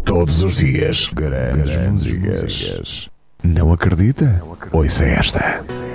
Todos os dias, grandes músicas. Não acredita? Ouça esta.